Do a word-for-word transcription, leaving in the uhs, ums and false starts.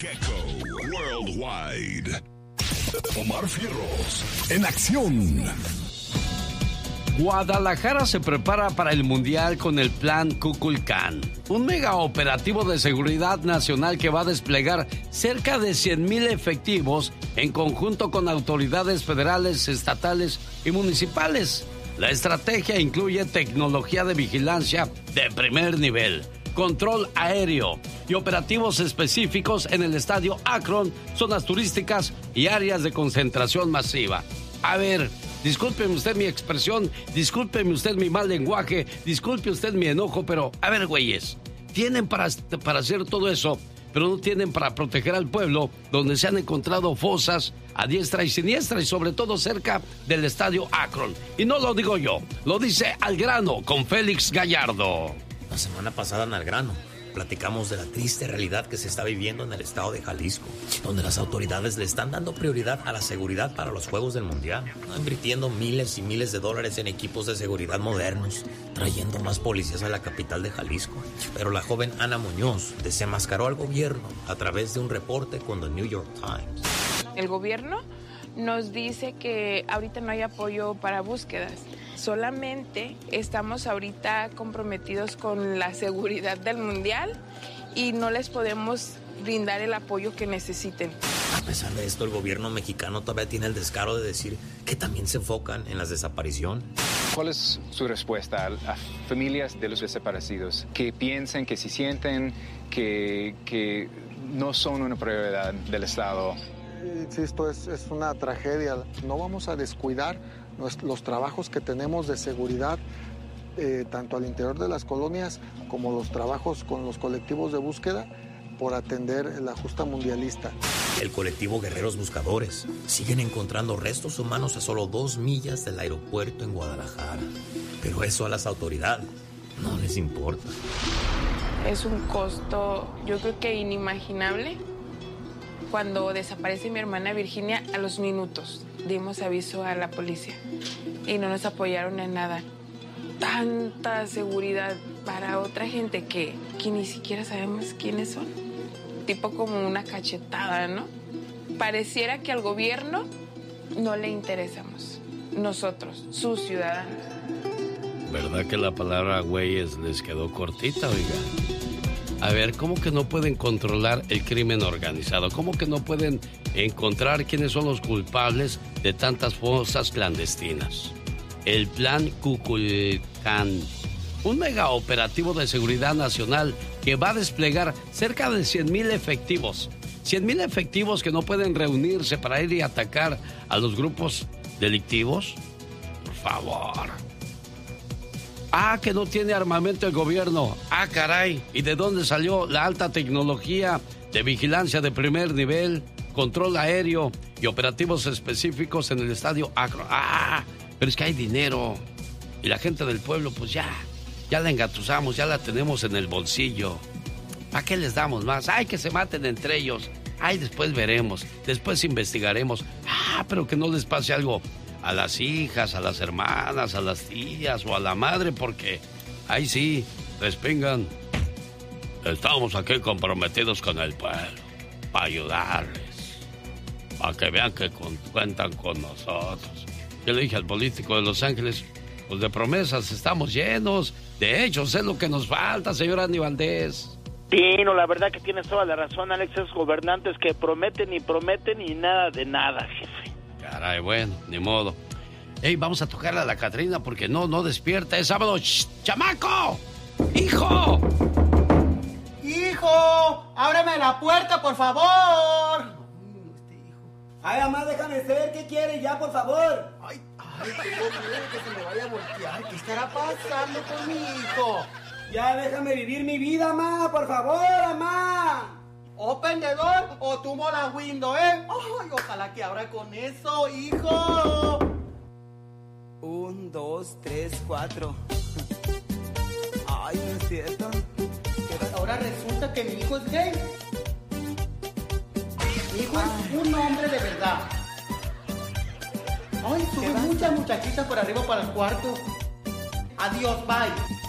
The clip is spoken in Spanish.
Gecko Worldwide. Omar Fierros, en acción. Guadalajara se prepara para el Mundial con el Plan Kukulkan, un mega operativo de seguridad nacional que va a desplegar cerca de cien mil efectivos en conjunto con autoridades federales, estatales y municipales. La estrategia incluye tecnología de vigilancia de primer nivel, control aéreo y operativos específicos en el estadio Akron, zonas turísticas y áreas de concentración masiva. A ver, discúlpeme usted mi expresión, discúlpeme usted mi mal lenguaje, disculpe usted mi enojo, pero a ver, güeyes, tienen para, para hacer todo eso, pero no tienen para proteger al pueblo, donde se han encontrado fosas a diestra y siniestra y sobre todo cerca del estadio Akron. Y no lo digo yo, lo dice Al Grano con Félix Gallardo. La semana pasada en Al Grano platicamos de la triste realidad que se está viviendo en el estado de Jalisco, donde las autoridades le están dando prioridad a la seguridad para los Juegos del Mundial, invirtiendo miles y miles de dólares en equipos de seguridad modernos, trayendo más policías a la capital de Jalisco. Pero la joven Ana Muñoz desenmascaró al gobierno a través de un reporte con The New York Times. El gobierno nos dice que ahorita no hay apoyo para búsquedas. Solamente estamos ahorita comprometidos con la seguridad del Mundial y no les podemos brindar el apoyo que necesiten. A pesar de esto, el gobierno mexicano todavía tiene el descaro de decir que también se enfocan en las desapariciones. ¿Cuál es su respuesta a familias de los desaparecidos que piensan, que se sienten que, que no son una prioridad del Estado? Insisto, es, es una tragedia. No vamos a descuidar los trabajos que tenemos de seguridad, eh, tanto al interior de las colonias como los trabajos con los colectivos de búsqueda por atender la justa mundialista. El colectivo Guerreros Buscadores siguen encontrando restos humanos a solo dos millas del aeropuerto en Guadalajara. Pero eso a las autoridades no les importa. Es un costo, yo creo que inimaginable. Cuando desaparece mi hermana Virginia, a los minutos dimos aviso a la policía y no nos apoyaron en nada. Tanta seguridad para otra gente que, que ni siquiera sabemos quiénes son. Tipo como una cachetada, ¿no? Pareciera que al gobierno no le interesamos. Nosotros, sus ciudadanos. ¿Verdad que la palabra güeyes les quedó cortita, oiga? A ver, ¿cómo que no pueden controlar el crimen organizado? ¿Cómo que no pueden encontrar quiénes son los culpables de tantas fosas clandestinas? El Plan Kukulkan, un mega operativo de seguridad nacional que va a desplegar cerca de cien mil efectivos. cien mil efectivos que no pueden reunirse para ir y atacar a los grupos delictivos. Por favor. Ah, que no tiene armamento el gobierno. Ah, caray. ¿Y de dónde salió la alta tecnología de vigilancia de primer nivel, control aéreo y operativos específicos en el estadio Akron? Ah, pero es que hay dinero. Y la gente del pueblo, pues ya, ya la engatusamos, ya la tenemos en el bolsillo. ¿Para qué les damos más? Ay, que se maten entre ellos. Ay, después veremos, después investigaremos. Ah, pero que no les pase algo a las hijas, a las hermanas, a las tías o a la madre, porque ahí sí, respingan. Estamos aquí comprometidos con el pueblo, para ayudarles, para que vean que con, cuentan con nosotros. Yo le dije al político de Los Ángeles, pues de promesas estamos llenos, de hechos es lo que nos falta, señor Andy Valdés. Sí, no, la verdad que tienes toda la razón, Alex, esos gobernantes que prometen y prometen y nada de nada, jefe. Caray, bueno, ni modo. Ey, vamos a tocarle a la Catrina porque no, no despierta. Es sábado. ¡Shh! ¡Chamaco! ¡Hijo! ¡Hijo! ¡Ábreme la puerta, por favor! Ay, mamá, déjame ser. ¿Qué quieres ya, por favor? Ay, ay, tengo miedo que se me vaya a voltear. ¿Qué estará pasando con mi hijo? Ya déjame vivir mi vida, mamá, por favor, mamá. Open the door o tumbo la window, ¿eh? Ay, ojalá que abra con eso, hijo. Un, dos, tres, cuatro. Ay, no es cierto. Ahora resulta que mi hijo es gay. Mi hijo Ay. es un hombre de verdad. Ay, tuve muchas muchachitas por arriba para el cuarto. Adiós, bye.